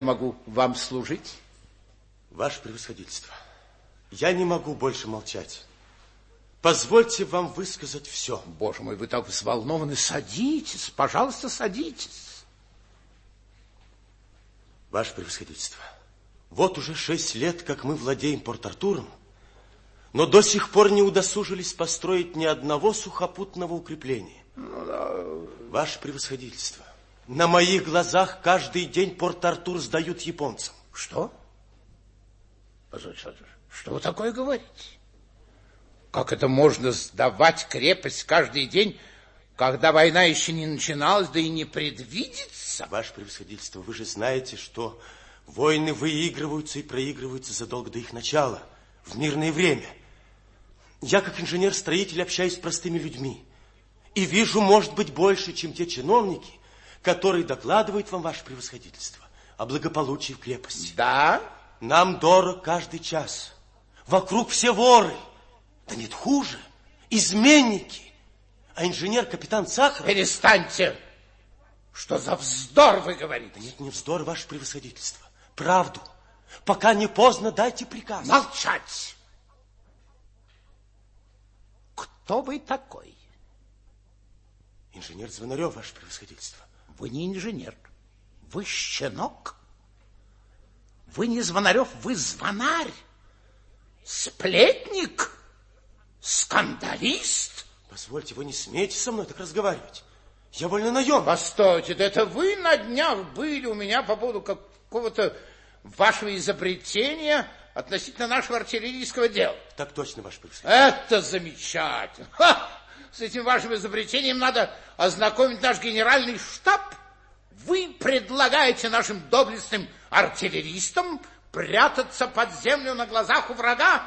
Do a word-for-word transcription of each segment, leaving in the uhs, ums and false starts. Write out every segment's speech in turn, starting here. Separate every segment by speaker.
Speaker 1: Могу вам служить?
Speaker 2: Ваше превосходительство, я не могу больше молчать. Позвольте вам высказать все.
Speaker 1: Боже мой, вы так взволнованы. Садитесь, пожалуйста, садитесь.
Speaker 2: Ваше превосходительство, вот уже шесть лет, как мы владеем Порт-Артуром, но до сих пор не удосужились построить ни одного сухопутного укрепления.
Speaker 1: Ну, да.
Speaker 2: Ваше превосходительство, на моих глазах каждый день Порт-Артур сдают японцам.
Speaker 1: Что? Что вы такое говорите? Как это можно сдавать крепость каждый день, когда война еще не начиналась, да и не предвидится?
Speaker 2: Ваше превосходительство, вы же знаете, что войны выигрываются и проигрываются задолго до их начала, в мирное время. Я, как инженер-строитель, общаюсь с простыми людьми и вижу, может быть, больше, чем те чиновники, которые докладывают вам, ваше превосходительство, о благополучии в крепости.
Speaker 1: Да?
Speaker 2: Нам дорог каждый час. Вокруг все воры. Да нет, хуже. Изменники. А инженер-капитан Сахаров...
Speaker 1: Перестаньте. Что за вздор вы говорите?
Speaker 2: Да нет, не вздор, ваше превосходительство. Правду. Пока не поздно, дайте приказ.
Speaker 1: Молчать. Кто вы такой?
Speaker 2: Инженер Звонарев, ваше превосходительство.
Speaker 1: Вы не инженер. Вы щенок. Вы не Звонарев, вы звонарь. Сплетник. Скандалист.
Speaker 2: Позвольте, вы не смеете со мной так разговаривать. Я вольно наем.
Speaker 1: Постойте, да это вы на днях были у меня по поводу какого-то вашего изобретения относительно нашего артиллерийского дела.
Speaker 2: Так точно, ваше превосходительство.
Speaker 1: Это замечательно. Ха! С этим вашим изобретением надо ознакомить наш генеральный штаб. Вы предлагаете нашим доблестным артиллеристам прятаться под землю на глазах у врага?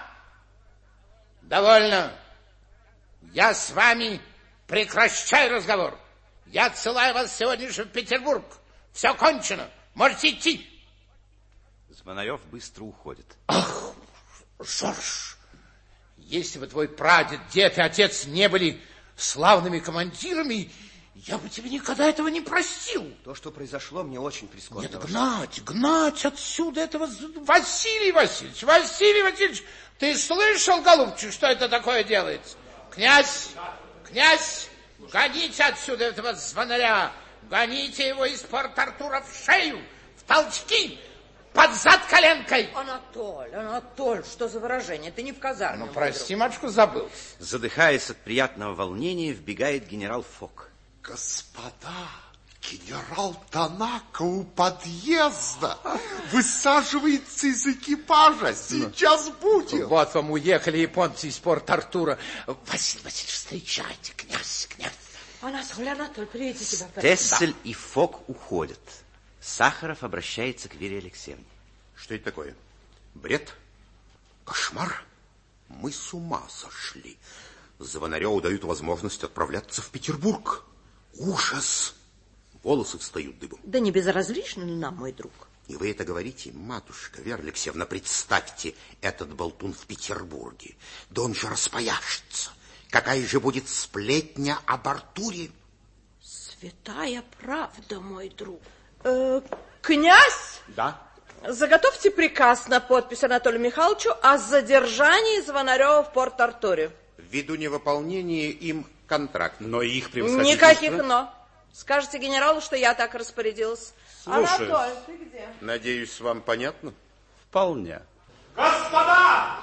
Speaker 1: Довольно. Я с вами прекращаю разговор. Я отсылаю вас сегодня же в Петербург. Все кончено. Можете идти.
Speaker 3: Звонарев быстро уходит.
Speaker 1: Ах, Жорж, если бы твой прадед, дед и отец не были славными командирами, я бы тебе никогда этого не простил.
Speaker 4: То, что произошло, мне очень прискорбно.
Speaker 1: Нет, гнать, гнать отсюда этого... Василий Васильевич, Василий Васильевич, ты слышал, голубчик, что это такое делается? Князь, князь, гоните отсюда этого звонаря, гоните его из Порт-Артура в шею, в толчки, под зад коленкой.
Speaker 5: Анатоль, Анатоль, что за выражение? Ты не в казарме.
Speaker 1: Ну, прости, матушка, забыл.
Speaker 3: Задыхаясь от приятного волнения, вбегает генерал Фок.
Speaker 6: Господа, генерал Танака у подъезда. Высаживается из экипажа. Сейчас будет.
Speaker 1: Вот вам уехали японцы из Порт-Артура. Василий Васильевич, встречайте, князь, князь.
Speaker 5: Анатоль, Анатоль, приведите себя в порядок.
Speaker 3: Тессель и Фок уходят. Сахаров обращается к Вере Алексеевне.
Speaker 4: Что это такое? Бред? Кошмар? Мы с ума сошли. Звонареву дают возможность отправляться в Петербург. Ужас! Волосы встают дыбом.
Speaker 5: Да не безразлично ли нам, мой друг?
Speaker 4: И вы это говорите, матушка Вера Алексеевна, представьте, этот болтун в Петербурге. Да он же распояшется. Какая же будет сплетня об Артуре?
Speaker 5: Святая правда, мой друг. Э, князь?
Speaker 1: Да?
Speaker 5: Заготовьте приказ на подпись Анатолию Михайловичу о задержании Звонарева в Порт-Артуре.
Speaker 4: Ввиду невыполнения им контракта.
Speaker 3: Но их превосходительство...
Speaker 5: Никаких «но». Скажите генералу, что я так распорядилась.
Speaker 4: Слушаюсь.
Speaker 5: Анатоль, ты где?
Speaker 4: Надеюсь, вам понятно?
Speaker 3: Вполне.
Speaker 7: Господа!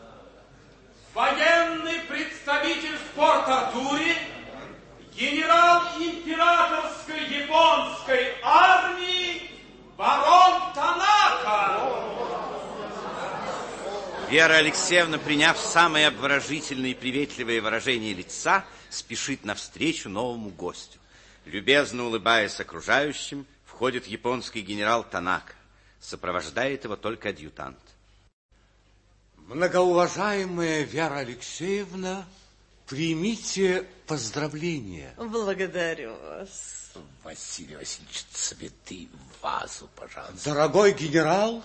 Speaker 7: Военный представитель в Порт-Артуре, генерал императорской японской армии барон Танака.
Speaker 3: Вера Алексеевна, приняв самые обворожительные и приветливые выражения лица, спешит навстречу новому гостю. Любезно улыбаясь окружающим, входит японский генерал Танака. Сопровождает его только адъютант.
Speaker 6: Многоуважаемая Вера Алексеевна, примите поздравления.
Speaker 5: Благодарю вас.
Speaker 1: Василий Васильевич, цветы в вазу, пожалуйста.
Speaker 6: Дорогой генерал,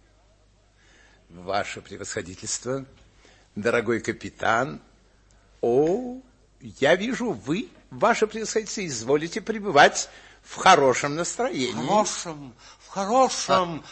Speaker 1: ваше превосходительство, дорогой капитан. О, я вижу, вы, ваше превосходительство, изволите пребывать в хорошем настроении.
Speaker 6: В хорошем, в хорошем...